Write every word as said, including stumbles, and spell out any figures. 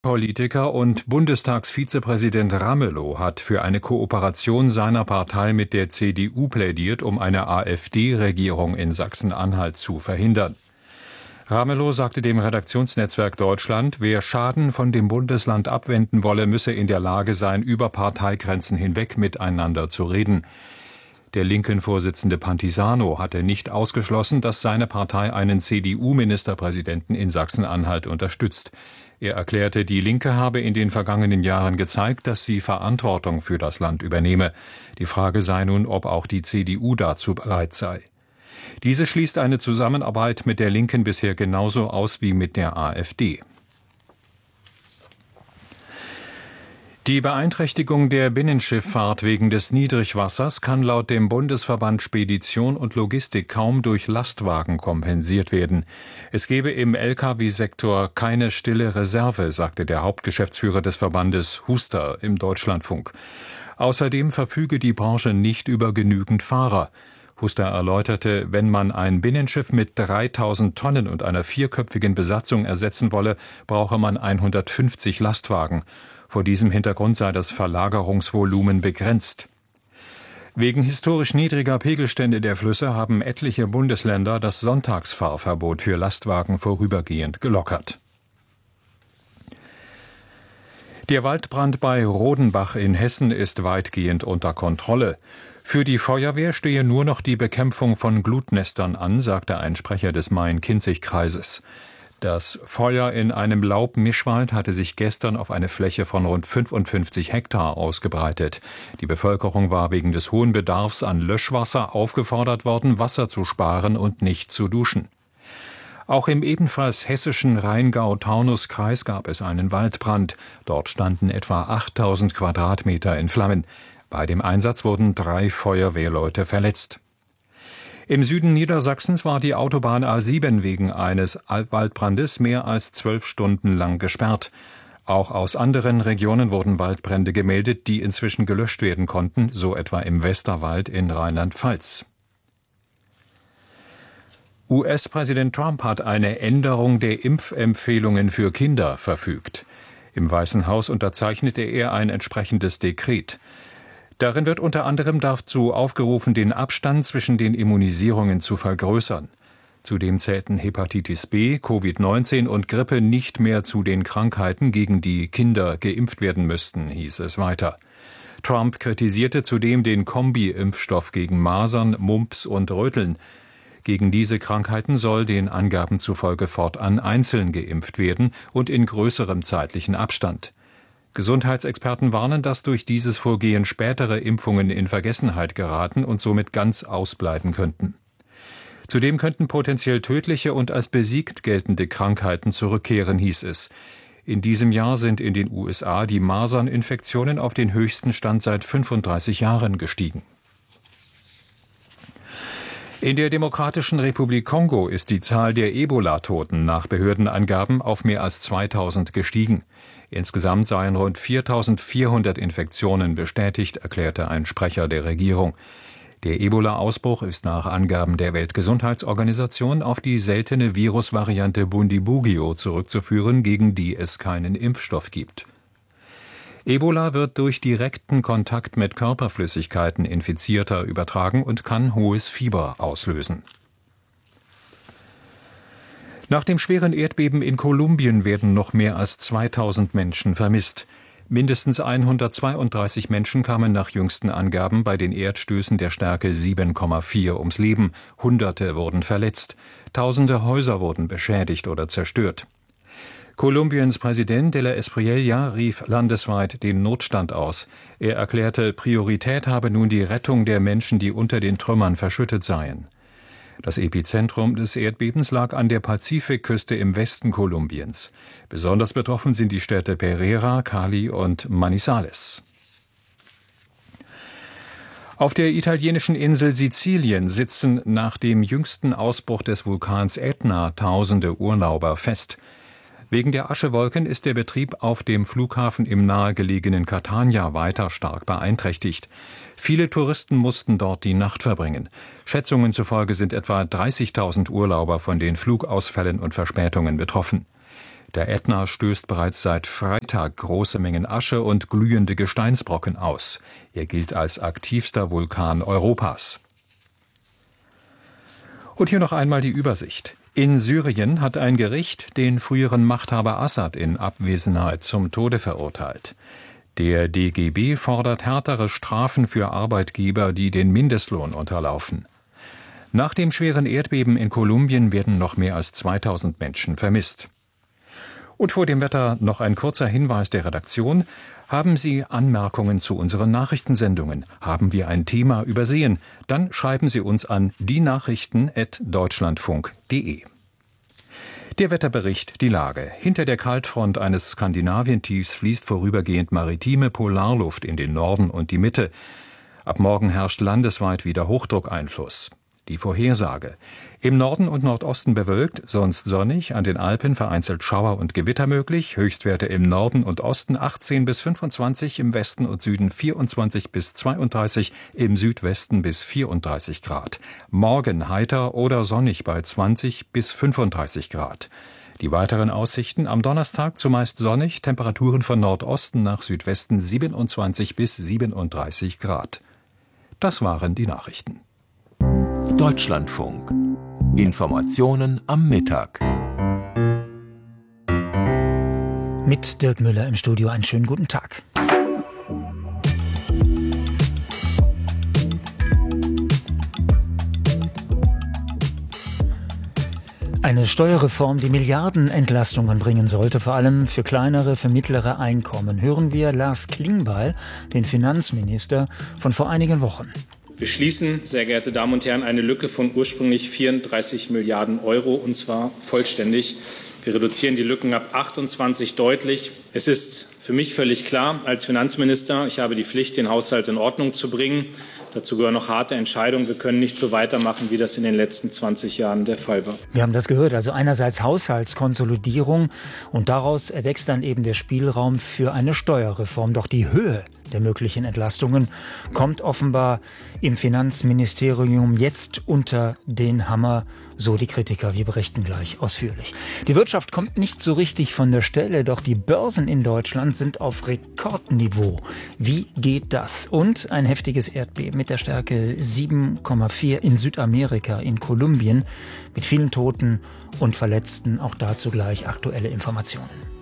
Politiker und Bundestagsvizepräsident Ramelow hat für eine Kooperation seiner Partei mit der C D U plädiert, um eine AfD-Regierung in Sachsen-Anhalt zu verhindern. Ramelow sagte dem Redaktionsnetzwerk Deutschland, wer Schaden von dem Bundesland abwenden wolle, müsse in der Lage sein, über Parteigrenzen hinweg miteinander zu reden. Der Linken-Vorsitzende Pantisano hatte nicht ausgeschlossen, dass seine Partei einen C D U-Ministerpräsidenten in Sachsen-Anhalt unterstützt. Er erklärte, die Linke habe in den vergangenen Jahren gezeigt, dass sie Verantwortung für das Land übernehme. Die Frage sei nun, ob auch die C D U dazu bereit sei. Diese schließt eine Zusammenarbeit mit der Linken bisher genauso aus wie mit der AfD. Die Beeinträchtigung der Binnenschifffahrt wegen des Niedrigwassers kann laut dem Bundesverband Spedition und Logistik kaum durch Lastwagen kompensiert werden. Es gebe im L K W-Sektor keine stille Reserve, sagte der Hauptgeschäftsführer des Verbandes Huster im Deutschlandfunk. Außerdem verfüge die Branche nicht über genügend Fahrer. Huster erläuterte, wenn man ein Binnenschiff mit dreitausend Tonnen und einer vierköpfigen Besatzung ersetzen wolle, brauche man hundertfünfzig Lastwagen. Vor diesem Hintergrund sei das Verlagerungsvolumen begrenzt. Wegen historisch niedriger Pegelstände der Flüsse haben etliche Bundesländer das Sonntagsfahrverbot für Lastwagen vorübergehend gelockert. Der Waldbrand bei Rodenbach in Hessen ist weitgehend unter Kontrolle. Für die Feuerwehr stehe nur noch die Bekämpfung von Glutnestern an, sagte ein Sprecher des Main-Kinzig-Kreises. Das Feuer in einem Laubmischwald hatte sich gestern auf eine Fläche von rund fünfundfünfzig Hektar ausgebreitet. Die Bevölkerung war wegen des hohen Bedarfs an Löschwasser aufgefordert worden, Wasser zu sparen und nicht zu duschen. Auch im ebenfalls hessischen Rheingau-Taunus-Kreis gab es einen Waldbrand. Dort standen etwa achttausend Quadratmeter in Flammen. Bei dem Einsatz wurden drei Feuerwehrleute verletzt. Im Süden Niedersachsens war die Autobahn A sieben wegen eines Waldbrandes mehr als zwölf Stunden lang gesperrt. Auch aus anderen Regionen wurden Waldbrände gemeldet, die inzwischen gelöscht werden konnten, so etwa im Westerwald in Rheinland-Pfalz. U S-Präsident Trump hat eine Änderung der Impfempfehlungen für Kinder verfügt. Im Weißen Haus unterzeichnete er ein entsprechendes Dekret. Darin wird unter anderem dazu aufgerufen, den Abstand zwischen den Immunisierungen zu vergrößern. Zudem zählten Hepatitis B, Covid neunzehn und Grippe nicht mehr zu den Krankheiten, gegen die Kinder geimpft werden müssten, hieß es weiter. Trump kritisierte zudem den Kombi-Impfstoff gegen Masern, Mumps und Röteln. Gegen diese Krankheiten soll den Angaben zufolge fortan einzeln geimpft werden und in größerem zeitlichen Abstand. Gesundheitsexperten warnen, dass durch dieses Vorgehen spätere Impfungen in Vergessenheit geraten und somit ganz ausbleiben könnten. Zudem könnten potenziell tödliche und als besiegt geltende Krankheiten zurückkehren, hieß es. In diesem Jahr sind in den U S A die Maserninfektionen auf den höchsten Stand seit fünfunddreißig Jahren gestiegen. In der Demokratischen Republik Kongo ist die Zahl der Ebola-Toten nach Behördenangaben auf mehr als zweitausend gestiegen. Insgesamt seien rund viertausendvierhundert Infektionen bestätigt, erklärte ein Sprecher der Regierung. Der Ebola-Ausbruch ist nach Angaben der Weltgesundheitsorganisation auf die seltene Virusvariante Bundibugyo zurückzuführen, gegen die es keinen Impfstoff gibt. Ebola wird durch direkten Kontakt mit Körperflüssigkeiten Infizierter übertragen und kann hohes Fieber auslösen. Nach dem schweren Erdbeben in Kolumbien werden noch mehr als zweitausend Menschen vermisst. Mindestens hundertzweiunddreißig Menschen kamen nach jüngsten Angaben bei den Erdstößen der Stärke sieben Komma vier ums Leben. Hunderte wurden verletzt. Tausende Häuser wurden beschädigt oder zerstört. Kolumbiens Präsident de la Espriella rief landesweit den Notstand aus. Er erklärte, Priorität habe nun die Rettung der Menschen, die unter den Trümmern verschüttet seien. Das Epizentrum des Erdbebens lag an der Pazifikküste im Westen Kolumbiens. Besonders betroffen sind die Städte Pereira, Cali und Manizales. Auf der italienischen Insel Sizilien sitzen nach dem jüngsten Ausbruch des Vulkans Ätna tausende Urlauber fest. Wegen der Aschewolken ist der Betrieb auf dem Flughafen im nahegelegenen Catania weiter stark beeinträchtigt. Viele Touristen mussten dort die Nacht verbringen. Schätzungen zufolge sind etwa dreißigtausend Urlauber von den Flugausfällen und Verspätungen betroffen. Der Ätna stößt bereits seit Freitag große Mengen Asche und glühende Gesteinsbrocken aus. Er gilt als aktivster Vulkan Europas. Und hier noch einmal die Übersicht. In Syrien hat ein Gericht den früheren Machthaber Assad in Abwesenheit zum Tode verurteilt. Der D G B fordert härtere Strafen für Arbeitgeber, die den Mindestlohn unterlaufen. Nach dem schweren Erdbeben in Kolumbien werden noch mehr als zweitausend Menschen vermisst. Und vor dem Wetter noch ein kurzer Hinweis der Redaktion. Haben Sie Anmerkungen zu unseren Nachrichtensendungen? Haben wir ein Thema übersehen? Dann schreiben Sie uns an dienachrichten at deutschlandfunk punkt de. Der Wetterbericht, die Lage. Hinter der Kaltfront eines Skandinavientiefs fließt vorübergehend maritime Polarluft in den Norden und die Mitte. Ab morgen herrscht landesweit wieder Hochdruckeinfluss. Die Vorhersage. Im Norden und Nordosten bewölkt, sonst sonnig, an den Alpen vereinzelt Schauer und Gewitter möglich, Höchstwerte im Norden und Osten achtzehn bis fünfundzwanzig, im Westen und Süden vierundzwanzig bis zweiunddreißig, im Südwesten bis vierunddreißig Grad. Morgen heiter oder sonnig bei zwanzig bis fünfunddreißig Grad. Die weiteren Aussichten: am Donnerstag zumeist sonnig, Temperaturen von Nordosten nach Südwesten siebenundzwanzig bis siebenunddreißig Grad. Das waren die Nachrichten. Deutschlandfunk. Informationen am Mittag. Mit Dirk Müller im Studio einen schönen guten Tag. Eine Steuerreform, die Milliardenentlastungen bringen sollte, vor allem für kleinere, für mittlere Einkommen. Hören wir Lars Klingbeil, den Finanzminister, von vor einigen Wochen. Wir schließen, sehr geehrte Damen und Herren, eine Lücke von ursprünglich vierunddreißig Milliarden Euro, und zwar vollständig. Wir reduzieren die Lücken ab achtundzwanzig deutlich. Es ist für mich völlig klar, als Finanzminister, ich habe die Pflicht, den Haushalt in Ordnung zu bringen. Dazu gehören noch harte Entscheidungen. Wir können nicht so weitermachen, wie das in den letzten zwanzig Jahren der Fall war. Wir haben das gehört. Also einerseits Haushaltskonsolidierung und daraus erwächst dann eben der Spielraum für eine Steuerreform. Doch die Höhe der möglichen Entlastungen kommt offenbar im Finanzministerium jetzt unter den Hammer, so die Kritiker. Wir berichten gleich ausführlich. Die Wirtschaft kommt nicht so richtig von der Stelle, doch die Börsen in Deutschland sind auf Rekordniveau. Wie geht das? Und ein heftiges Erdbeben mit der Stärke sieben Komma vier in Südamerika, in Kolumbien, mit vielen Toten und Verletzten. Auch dazu gleich aktuelle Informationen.